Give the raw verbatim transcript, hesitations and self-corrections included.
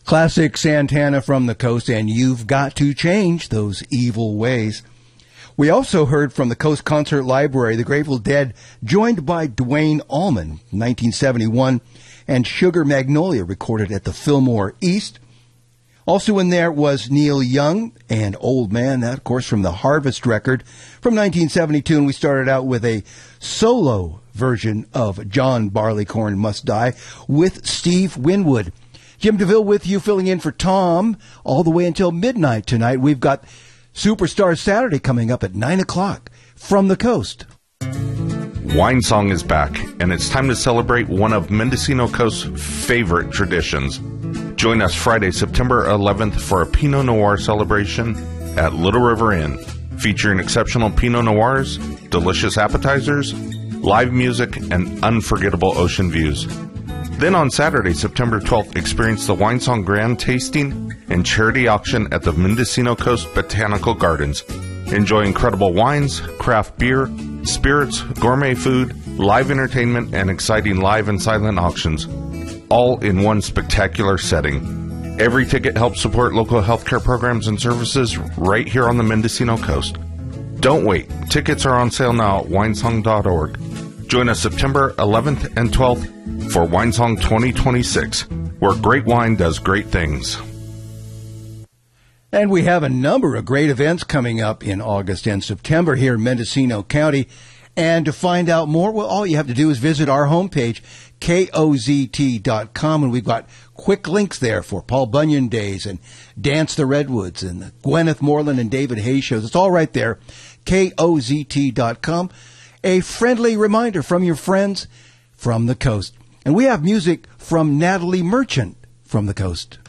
Classic Santana from the Coast, and You've Got to Change Those Evil Ways. We also heard from the Coast Concert Library, the Grateful Dead, joined by Duane Allman, nineteen seventy-one, and Sugar Magnolia, recorded at the Fillmore East. Also in there was Neil Young and Old Man, that, of course, from the Harvest record from nineteen seventy-two, and we started out with a solo version of John Barleycorn Must Die with Steve Winwood. Jim DeVille with you, filling in for Tom all the way until midnight tonight. We've got Superstar Saturday coming up at nine o'clock from the coast. Wine Song is back, and it's time to celebrate one of Mendocino Coast's favorite traditions. Join us Friday, September eleventh for a Pinot Noir celebration at Little River Inn, featuring exceptional Pinot Noirs, delicious appetizers, live music, and unforgettable ocean views. Then on Saturday, September twelfth, experience the Wine Song Grand Tasting and Charity Auction at the Mendocino Coast Botanical Gardens. Enjoy incredible wines, craft beer, spirits, gourmet food, live entertainment, and exciting live and silent auctions, all in one spectacular setting. Every ticket helps support local healthcare programs and services right here on the Mendocino Coast. Don't wait. Tickets are on sale now at winesong dot org. Join us September eleventh and twelfth for Wine Song twenty twenty-six, where great wine does great things. And we have a number of great events coming up in August and September here in Mendocino County. And to find out more, well, all you have to do is visit our homepage, K O Z T dot com, and we've got quick links there for Paul Bunyan Days and Dance the Redwoods and the Gwyneth Moreland and David Hayes shows. It's all right there, K O Z T dot com. A friendly reminder from your friends from the coast. And we have music from Natalie Merchant from the coast.